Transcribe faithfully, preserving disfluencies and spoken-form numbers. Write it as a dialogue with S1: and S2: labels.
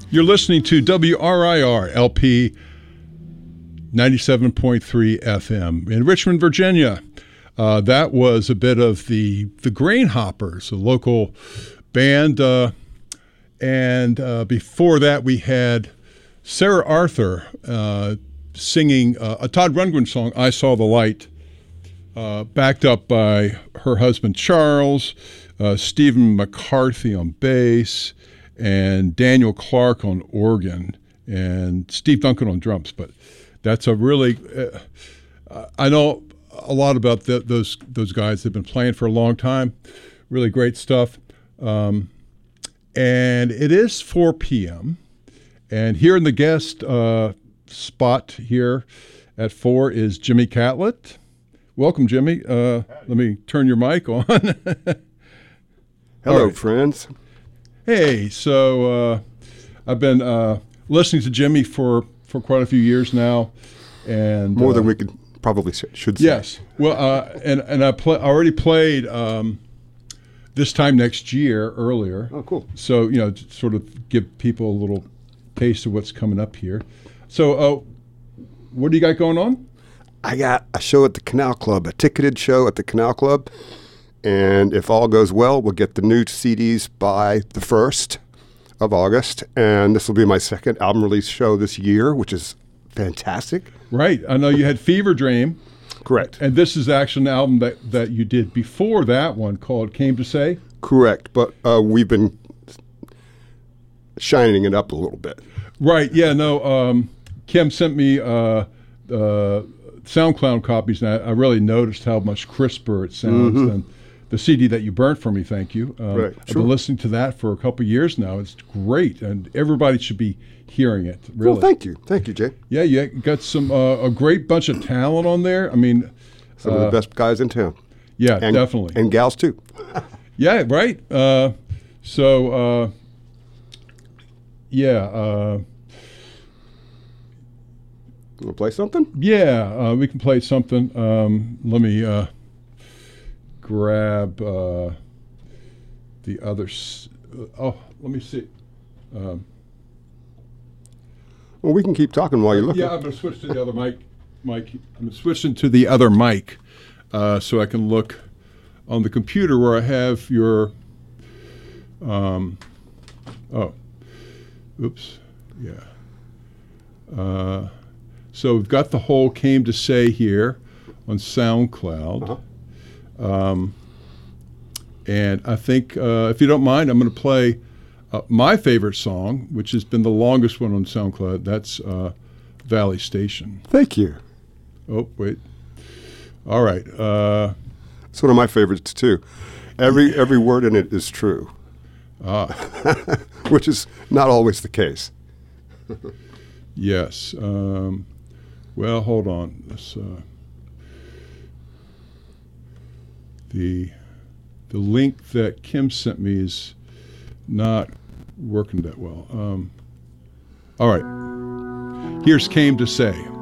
S1: You're listening to W R I R L P ninety-seven point three F M in Richmond, Virginia. Uh, that was a bit of the the Grainhoppers, a local band. Uh, and uh, before that, we had Sarah Arthur uh, singing uh, a Todd Rundgren song, I Saw the Light, uh, backed up by her husband, Charles, uh, Stephen McCarthy on bass, and Daniel Clark on organ, and Steve Duncan on drums. But that's a really, uh, I know a lot about the, those those guys. They've been playing for a long time. Really great stuff. Um, and it is four p.m. And here in the guest uh, spot here at four is Jimmy Catlett. Welcome, Jimmy. Uh, let me turn your mic on.
S2: Hello, right. friends.
S1: Hey, so uh, I've been uh, listening to Jimmy for, for quite a few years now, and
S2: more
S1: uh,
S2: than we could probably say, should say.
S1: Yes, well, uh, and and I pl- already played um, this time next year earlier.
S2: Oh, cool.
S1: So you know, to sort of give people a little taste of what's coming up here. So, uh, what do you got going on?
S2: I got a show at the Canal Club, a ticketed show at the Canal Club. And if all goes well, we'll get the new C Ds by the first of August. And this will be my second album release show this year, which is fantastic.
S1: Right. I know you had Fever Dream.
S2: Correct.
S1: And this is actually an album that, that you did before that one called Came to Say.
S2: Correct. But uh, we've been shining it up a little bit.
S1: Right. Yeah, no. Um, Kim sent me uh, uh, SoundCloud copies, and I, I really noticed how much crisper it sounds
S2: mm-hmm.
S1: than the C D that you burnt for me, thank you. Um,
S2: right,
S1: I've
S2: sure.
S1: been listening to that for a couple of years now. It's great, and everybody should be hearing it, really.
S2: Well, thank you. Thank you, Jay.
S1: Yeah, you got some uh, a great bunch of talent on there. I mean...
S2: Some
S1: uh,
S2: of the best guys in town.
S1: Yeah,
S2: and,
S1: definitely.
S2: And gals, too.
S1: Yeah, right. Uh, so, uh, yeah. Uh,
S2: You want to play something?
S1: yeah, uh, we can play something. Um, let me... Uh, grab uh, the other. S- oh, let me see. Um,
S2: Well, we can keep talking while you're looking.
S1: yeah, I'm going to switch to the other mic. Mic. I'm switching to the other mic uh, so I can look on the computer where I have your. Um, oh, oops. Yeah. Uh, so we've got the whole Came to Say here on SoundCloud.
S2: Uh-huh.
S1: Um, and I think, uh, if you don't mind, I'm going to play uh, my favorite song, which has been the longest one on SoundCloud. That's uh, Valley Station.
S2: Thank you.
S1: Oh, wait. All right. Uh,
S2: it's one of my favorites, too. Every every word in it is true.
S1: Ah.
S2: Which is not always the case.
S1: Yes. Um, well, hold on. Let's... Uh, The the link that Kim sent me is not working that well. Um, all right. Here's Came to Say.